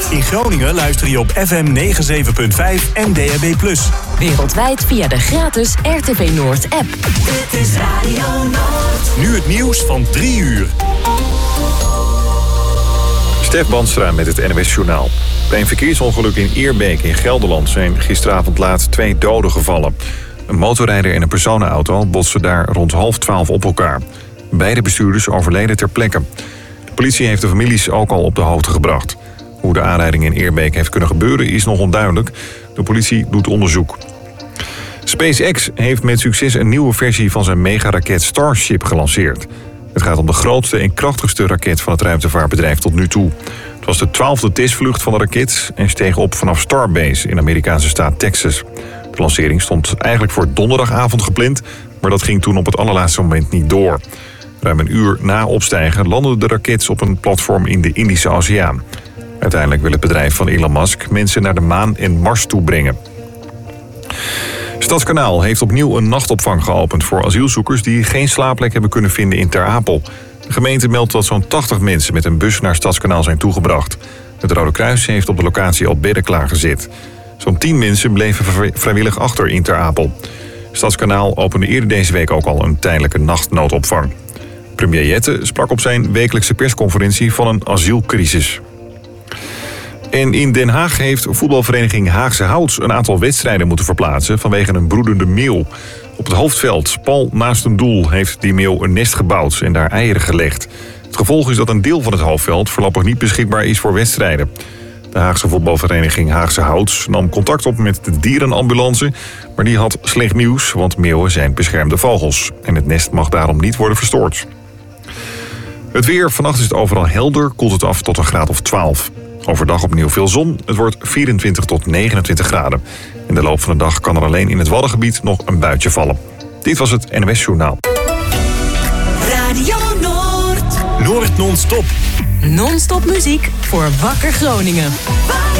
In Groningen luister je op FM 97.5 en DAB+. Wereldwijd via de gratis RTV Noord app. Dit is Radio Noord. Nu het nieuws van 3 uur. Stef Banstra met het NOS Journaal. Bij een verkeersongeluk in Eerbeek in Gelderland zijn gisteravond laat 2 doden gevallen. Een motorrijder en een personenauto botsten daar rond 11:30 op elkaar. Beide bestuurders overleden ter plekke. De politie heeft de families ook al op de hoogte gebracht. Hoe de aanrijding in Eerbeek heeft kunnen gebeuren is nog onduidelijk. De politie doet onderzoek. SpaceX heeft met succes een nieuwe versie van zijn megaraket Starship gelanceerd. Het gaat om de grootste en krachtigste raket van het ruimtevaartbedrijf tot nu toe. Het was de 12e testvlucht van de raket en steeg op vanaf Starbase in de Amerikaanse staat Texas. De lancering stond eigenlijk voor donderdagavond gepland, maar dat ging toen op het allerlaatste moment niet door. Ruim een uur na opstijgen landden de raket op een platform in de Indische Oceaan. Uiteindelijk wil het bedrijf van Elon Musk mensen naar de maan en Mars toe brengen. Stadskanaal heeft opnieuw een nachtopvang geopend voor asielzoekers die geen slaapplek hebben kunnen vinden in Ter Apel. De gemeente meldt dat zo'n 80 mensen met een bus naar Stadskanaal zijn toegebracht. Het Rode Kruis heeft op de locatie al bedden klaargezet. Zo'n 10 mensen bleven vrijwillig achter in Ter Apel. Stadskanaal opende eerder deze week ook al een tijdelijke nachtnoodopvang. Premier Jette sprak op zijn wekelijkse persconferentie van een asielcrisis. En in Den Haag heeft voetbalvereniging Haagse Hout een aantal wedstrijden moeten verplaatsen vanwege een broedende meeuw. Op het hoofdveld, pal naast een doel, heeft die meeuw een nest gebouwd en daar eieren gelegd. Het gevolg is dat een deel van het hoofdveld voorlopig niet beschikbaar is voor wedstrijden. De Haagse voetbalvereniging Haagse Hout nam contact op met de dierenambulance, maar die had slecht nieuws, want meeuwen zijn beschermde vogels. En het nest mag daarom niet worden verstoord. Het weer, vannacht is het overal helder, koelt het af tot een graad of 12. Overdag opnieuw veel zon, het wordt 24 tot 29 graden. In de loop van de dag kan er alleen in het Waddengebied nog een buitje vallen. Dit was het NOS Journaal. Radio Noord. Noord non-stop. Non-stop muziek voor Wakker Groningen.